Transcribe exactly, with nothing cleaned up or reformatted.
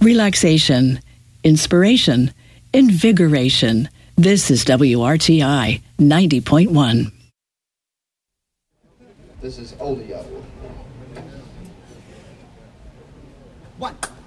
relaxation, inspiration, invigoration. This is W R T I ninety point one. This is Olio. What?